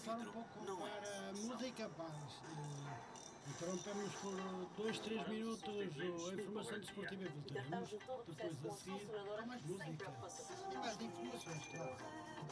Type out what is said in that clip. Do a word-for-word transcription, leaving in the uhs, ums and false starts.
passar um árbitro pouco não é para a solução. música, paz. Eh, Interrompemos por dois, três minutos o- a informação desportiva e E tratamos voltaremos de todo o depois processo a com a seguir com seguradora mais sem música preocupações. e mais informações, claro.